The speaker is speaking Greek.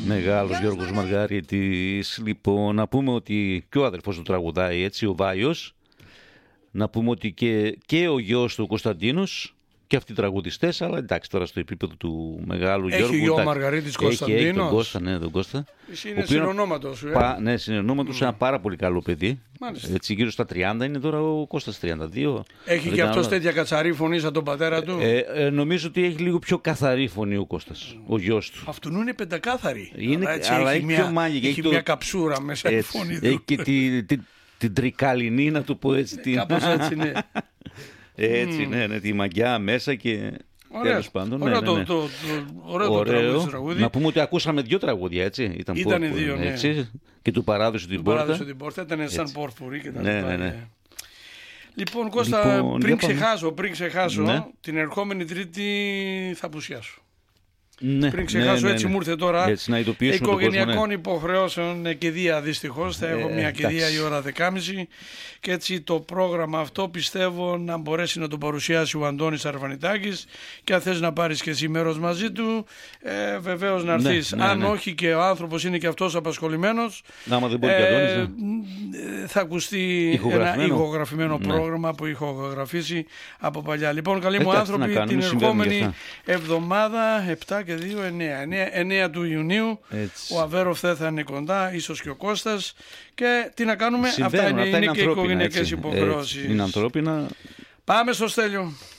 Μεγάλος Γιώργος Μαργαρίτης. Λοιπόν, να πούμε ότι και ο αδερφός του τραγουδάει έτσι, ο Βάιος. Να πούμε ότι και ο γιος του Κωνσταντίνος και αυτοί τραγουδιστές, αλλά εντάξει τώρα στο επίπεδο του μεγάλου Γιώργου. Έχει γιο ο Μαργαρίτης Κωνσταντίνος. Έχει τον Κώστα, ναι, τον Κώστα. Εσύ είναι συνονόματος σου, Ναι, συνονόματος, ένα πάρα πολύ καλό παιδί. Μάλιστα. Έτσι γύρω στα 30 είναι τώρα ο Κώστας, 32. Έχει και αυτός τέτοια κατσαρή φωνή σαν τον πατέρα του. Νομίζω ότι έχει λίγο πιο καθαρή φωνή ο Κώστας, ο γιος του. Αυτού είναι πεντακάθαρη. Αλλά έχει πιο μάγικη. Έχει μια καψούρα μέσα στη φωνή του. Έχει και την τρικαλινή, να το πω έτσι. Κάπως έτσι, ναι. Έτσι, ναι, τη μαγιά μέσα και τέλος πάντων. Ωραίο το τραγούδι. Να πούμε ότι ακούσαμε 2 τραγούδια, έτσι. Ήτανε 2, ναι. Έτσι, και του Παράδεισου την Πόρτα. Παράδεισου την Πόρτα, ήταν σαν πορφουρί και τα λοιπά. Ναι. Λοιπόν, Κώστα, πριν ξεχάσω, την ερχόμενη Τρίτη θα απουσιάσω. Ναι, πριν ξεχάσω, έτσι μου ήρθε τώρα. Οικογενειακών υποχρεώσεων κηδεία, δυστυχώς. Θα έχω μια κηδεία η ώρα 10.30 και έτσι το πρόγραμμα αυτό πιστεύω να μπορέσει να το παρουσιάσει ο Αντώνης Αρβανιτάκης, και αν θες να πάρεις και εσύ μέρος μαζί του, βεβαίως να έρθεις. Αν όχι και ο άνθρωπος είναι και αυτός απασχολημένος, θα ακουστεί ένα ηχογραφημένο πρόγραμμα που ηχογραφήσει από παλιά. Λοιπόν, καλοί μου άνθρωποι, την ερχόμενη εβδομάδα 7 και 9 του Ιουνίου ο Αβέροφ θα είναι κοντά, ίσως και ο Κώστας, και τι να κάνουμε, αυτά είναι και οι οικογενειακές υποχρεώσεις. Είναι ανθρώπινα. Πάμε στο Στέλιο.